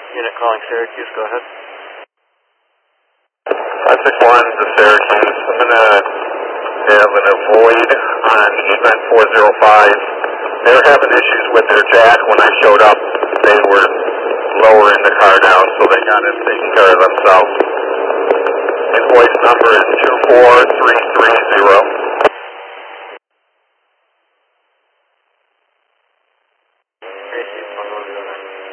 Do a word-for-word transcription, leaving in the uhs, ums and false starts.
Unit calling Syracuse, go ahead. five six one to Syracuse. I'm going to have an avoid on event four zero five. They were having issues with their jack when I showed up. They were lowering the car down, so they got it taken care of themselves. Invoice number is two four three three